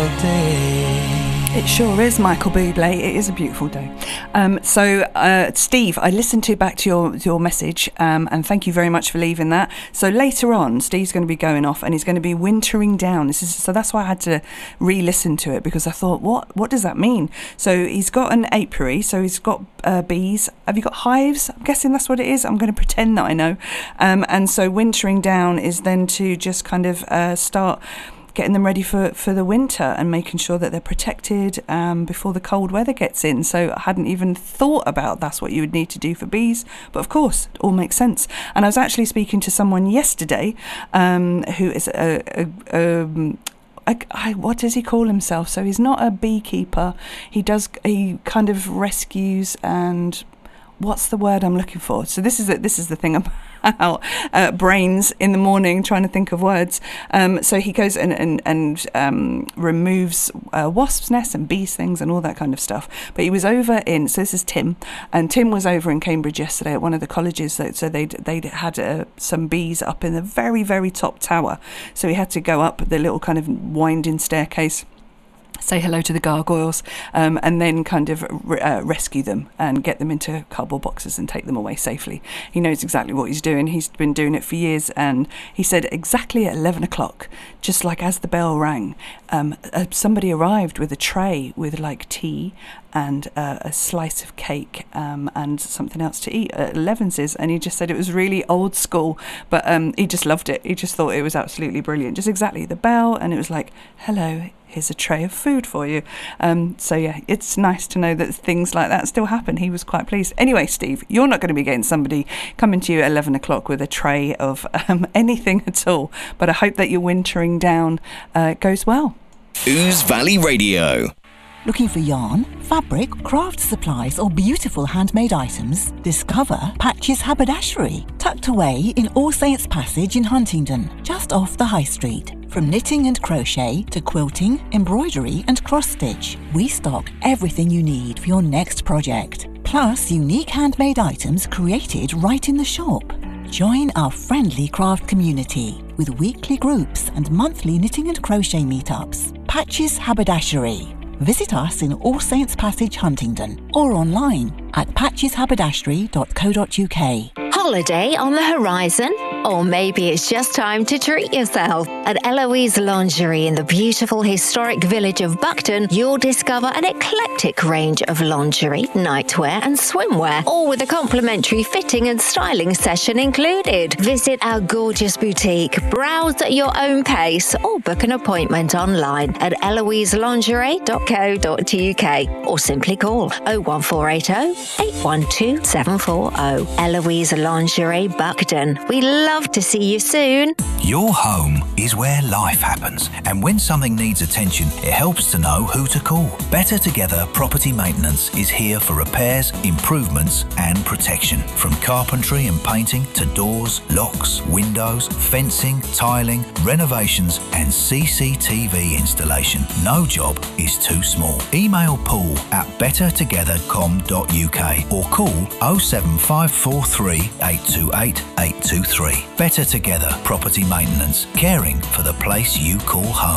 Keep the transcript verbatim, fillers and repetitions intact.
day. It sure is, Michael Bublé. It is a beautiful day. Um, so, uh, Steve, I listened to back to your your message, um, and thank you very much for leaving that. So later on, Steve's going to be going off, and he's going to be wintering down. This is so that's why I had to re-listen to it, because I thought, what what does that mean? So he's got an apiary, so he's got uh, bees. Have you got hives? I'm guessing that's what it is. I'm going to pretend that I know. Um, and so wintering down is then to just kind of uh, start getting them ready for, for the winter and making sure that they're protected um, before the cold weather gets in. So I hadn't even thought about that's what you would need to do for bees. But of course, it all makes sense. And I was actually speaking to someone yesterday um, who is a... a, a um, I, I, what does he call himself? So he's not a beekeeper. He does. He kind of rescues and... What's the word I'm looking for? So this is the, this is the thing about uh, brains in the morning trying to think of words. Um, so he goes and and, and um, removes uh, wasps' nests and bees' things and all that kind of stuff. But he was over in, so this is Tim, and Tim was over in Cambridge yesterday at one of the colleges. So, so they'd, they'd had uh, some bees up in the very, very top tower. So he had to go up the little kind of winding staircase, say hello to the gargoyles, um, and then kind of uh, rescue them and get them into cardboard boxes and take them away safely. He knows exactly what he's doing. He's been doing it for years, and he said exactly at eleven o'clock, just like as the bell rang, um, uh, somebody arrived with a tray with like tea and uh, a slice of cake um, and something else to eat at Levins's, and he just said it was really old school, but um, he just loved it. He just thought it was absolutely brilliant. Just exactly the bell, and it was like, hello, here's a tray of food for you. Um, so yeah, it's nice to know that things like that still happen. He was quite pleased. Anyway, Steve, you're not going to be getting somebody coming to you at eleven o'clock with a tray of um, anything at all, but I hope that your wintering down uh, goes well. Ouse Valley Radio. Looking for yarn, fabric, craft supplies or beautiful handmade items? Discover Patches Haberdashery, tucked away in All Saints Passage in Huntingdon, just off the High Street. From knitting and crochet to quilting, embroidery and cross-stitch, we stock everything you need for your next project. Plus unique handmade items created right in the shop. Join our friendly craft community with weekly groups and monthly knitting and crochet meetups. Patches Haberdashery. Visit us in All Saints Passage, Huntingdon, or online at patches haberdashery dot co dot uk. Holiday on the horizon? Or maybe it's just time to treat yourself. At Eloise Lingerie in the beautiful historic village of Buckton, you'll discover an eclectic range of lingerie, nightwear and swimwear, all with a complimentary fitting and styling session included. Visit our gorgeous boutique, browse at your own pace, or book an appointment online at eloise lingerie dot co dot uk, or simply call oh one four eight oh, eight one two, seven four oh. Eloise Lingerie Buckton. We love to see you soon. Your home is where life happens, and when something needs attention, it helps to know who to call. Better Together Property Maintenance is here for repairs, improvements and protection. From carpentry and painting to doors, locks, windows, fencing, tiling, renovations and C C T V installation. No job is too small. Email Paul at better together dot com dot uk or call oh seven five four three, eight two eight, eight two three. Better Together Property Maintenance, caring for the place you call home.